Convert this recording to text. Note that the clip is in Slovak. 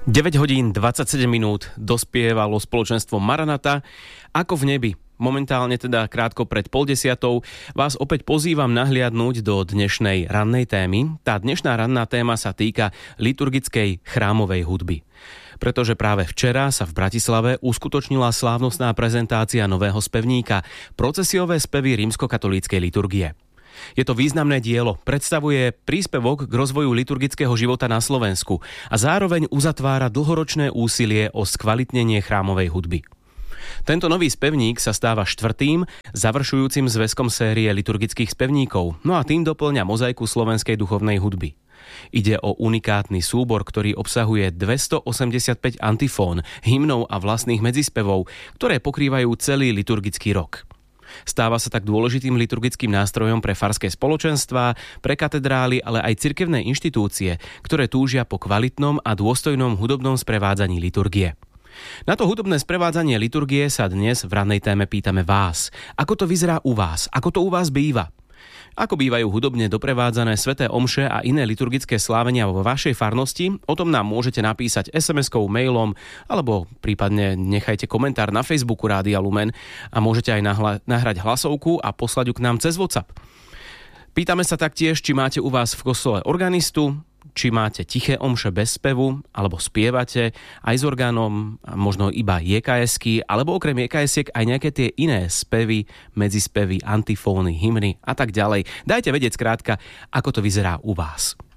9 hodín 27 minút dospievalo spoločenstvo Maranata ako v nebi. Momentálne teda krátko pred 9:30 vás opäť pozývam nahliadnúť do dnešnej rannej témy. Tá dnešná ranná téma sa týka liturgickej chrámovej hudby. Pretože práve včera sa v Bratislave uskutočnila slávnostná prezentácia nového spevníka, procesiové spevy rímskokatolíckej liturgie. Je to významné dielo, predstavuje príspevok k rozvoju liturgického života na Slovensku a zároveň uzatvára dlhoročné úsilie o skvalitnenie chrámovej hudby. Tento nový spevník sa stáva štvrtým, završujúcim zväzkom série liturgických spevníkov, no a tým doplňa mozaiku slovenskej duchovnej hudby. Ide o unikátny súbor, ktorý obsahuje 285 antifón, hymnov a vlastných medzispevov, ktoré pokrývajú celý liturgický rok. Stáva sa tak dôležitým liturgickým nástrojom pre farské spoločenstvá, pre katedrály, ale aj cirkevné inštitúcie, ktoré túžia po kvalitnom a dôstojnom hudobnom sprevádzaní liturgie. Na to hudobné sprevádzanie liturgie sa dnes v rannej téme pýtame vás. Ako to vyzerá u vás? Ako to u vás býva? Ako bývajú hudobne doprevádzané sväté omše a iné liturgické slávenia vo vašej farnosti? O tom nám môžete napísať SMS-kou, mailom alebo prípadne nechajte komentár na Facebooku Rádia Lumen a môžete aj nahrať hlasovku a poslať ju k nám cez WhatsApp. Pýtame sa taktiež, či máte u vás v kostole organistu, či máte tiché omše bez spevu, alebo spievate aj s orgánom, možno iba JKS-ky, alebo okrem JKS-iek aj nejaké tie iné spevy, medzispevy, antifóny, hymny a tak ďalej. Dajte vedieť skrátka, ako to vyzerá u vás.